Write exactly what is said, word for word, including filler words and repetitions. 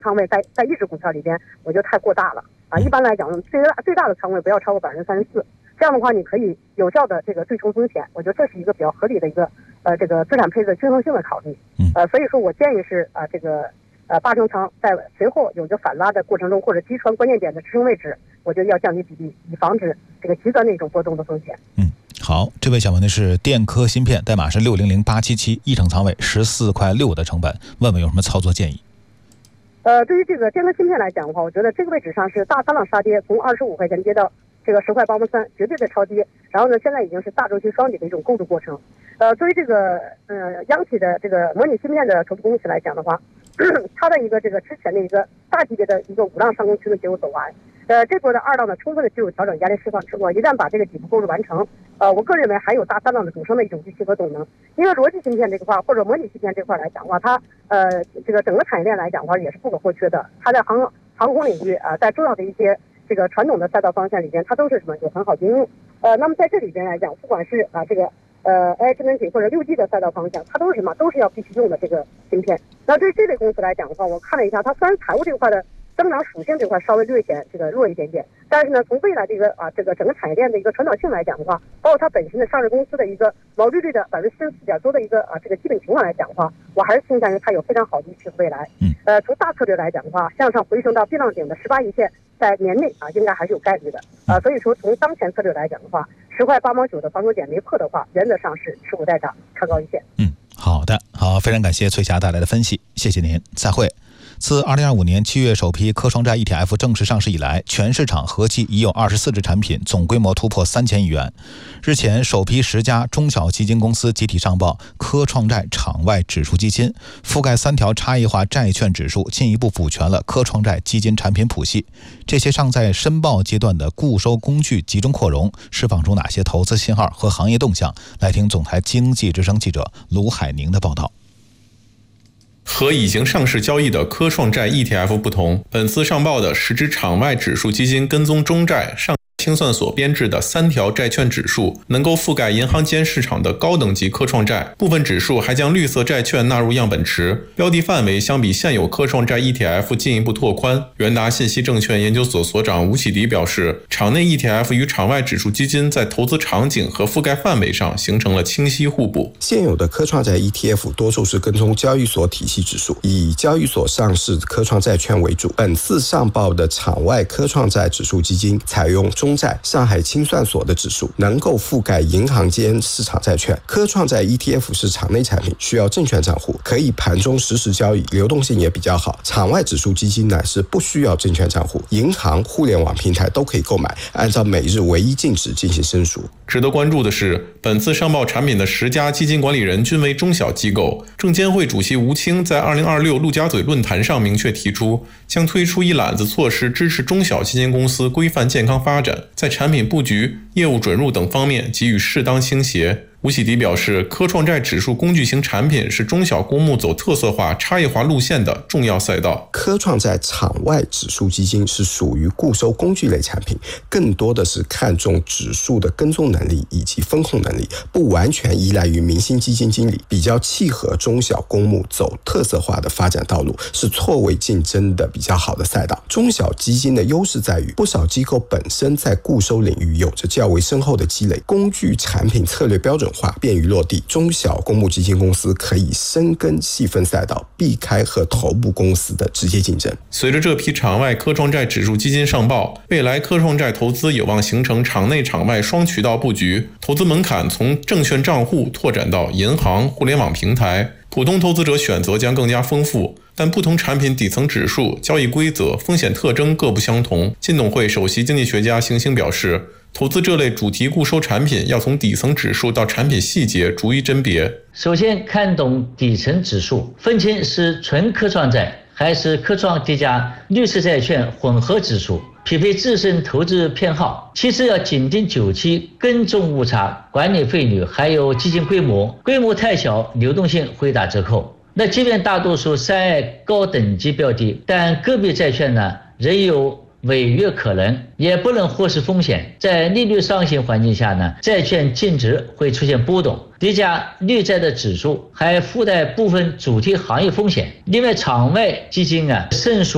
仓位在在一只股票里边，我觉得太过大了啊。一般来讲，最大最大的仓位不要超过百分之三十四，这样的话你可以有效的这个对冲风险。我觉得这是一个比较合理的一个呃这个资产配置均衡性的考虑。呃，所以说我建议是啊、呃、这个呃八成仓在随后有一个反拉的过程中，或者击穿关键点的支撑位置，我觉得要降低比例，以防止这个极端的一种波动的风险。 嗯。好，这位想问的是电科芯片，代码是六零零八七七，一成仓位十四块六的成本，问问有什么操作建议？ 呃，对于这个电科芯片来讲的话，我觉得这个位置上是大三浪杀跌，从二十五块钱跌到这个十块八毛三，绝对的超跌。然后呢，现在已经是大周期双底的一种构筑过程。呃，作为这个呃央企的这个模拟芯片的投资公司来讲的话，它的一个这个之前的一个大级别的一个五浪上攻区的结果走完。呃，这波的二浪呢，充分的技术调整压力释放之后，一旦把这个底部构筑完成，呃，我个人认为还有大三浪的主升的一种预期和动能。因为逻辑芯片这块或者模拟芯片这块来讲的话，它呃这个整个产业链来讲的话也是不可或缺的。它在航航空领域啊、呃，在重要的一些这个传统的赛道方向里边，它都是什么有很好的应用。呃，那么在这里边来讲，不管是啊、呃、这个呃 A I 智能体或者六 G 的赛道方向，它都是什么都是要必须用的这个芯片。那对于这类公司来讲的话，我看了一下，它虽然财务这块的增长属性这块稍微略显这个弱一点点，但是呢，从未来这个啊这个整个产业链的一个传导性来讲的话，包括它本身的上市公司的一个毛利率的百分之四十四点多的一个啊这个基本情况来讲的话，我还是倾向于它有非常好的预期和未来。 嗯， 呃，从大策略来讲的话，向上回升到避浪顶的十八一线，在年内啊应该还是有概率的啊。所以说从当前策略来讲的话，十块八毛九的防守点没破的话，原则上是持股待涨，看高一线。 嗯，好的，好，非常感谢翠霞带来的分析，谢谢您，再会。自二零二五年七月首批科创债 E T F 正式上市以来，全市场合计已有二十四只产品，总规模突破三千亿元。日前，首批十家中小基金公司集体上报科创债场外指数基金，覆盖三条差异化债券指数，进一步补全了科创债基金产品谱系。这些尚在申报阶段的固收工具集中扩容，释放出哪些投资信号和行业动向？来听总台经济之声记者卢海宁的报道。 和已经上市交易的科创债 E T F 不同，本次上报的十只场外指数基金跟踪中债上清算所编制的三条债券指数，能够覆盖银行间市场的高等级科创债，部分指数还将绿色债券纳入样本池，标的范围相比现有科创债 E T F 进一步拓宽。元达信息证券研究所所长吴启迪表示，场内 E T F 与场外指数基金在投资场景和覆盖范围上形成了清晰互补。 现有的科创债 E T F 多数是跟踪交易所体系指数，以交易所上市科创债券为主。本次上报的场外科创债指数基金采用中债上海清算所的指数，能够覆盖银行间市场债券。科创债 E T F 是场内产品，需要证券账户，可以盘中实时交易，流动性也比较好。场外指数基金呢是不需要证券账户，银行、互联网平台都可以购买，按照每日唯一净值进行申赎。 值得关注的是，本次上报产品的十家基金管理人均为中小机构。证监会主席吴清在二零二六陆家嘴论坛上明确提出，将推出一揽子措施支持中小基金公司规范健康发展，在产品布局、业务准入等方面给予适当倾斜。吴启迪表示，科创债指数工具型产品是中小公募走特色化、差异化路线的重要赛道。 科创债场外指数基金是属于固收工具类产品，更多的是看重指数的跟踪能力以及风控能力，不完全依赖于明星基金经理，比较契合中小公募走特色化的发展道路，是错位竞争的比较好的赛道。中小基金的优势在于，不少机构本身在固收领域有着较为深厚的积累，工具产品策略标准化，便于落地。中小公募基金公司可以深耕细分赛道，避开和头部公司的直接竞争。 随着这批场外科创债指数基金上报，未来科创债投资有望形成场内场外双渠道布局，投资门槛从证券账户拓展到银行、互联网平台，普通投资者选择将更加丰富。但不同产品底层指数、交易规则、风险特征各不相同。金董会首席经济学家邢星表示，投资这类主题固收产品要从底层指数到产品细节逐一甄别。 首先看懂底层指数，分清是纯科创债还是科创叠加绿色债券混合指数，匹配自身投资偏好。其次要紧盯久期跟踪误差、管理费率，还有基金规模，规模太小，流动性会打折扣。那即便大多数三 A 高等级标的，但个别债券呢仍有违约可能，也不能忽视风险。在利率上行环境下呢，债券净值会出现波动，叠加绿债的指数还附带部分主题行业风险。另外，场外基金啊，胜属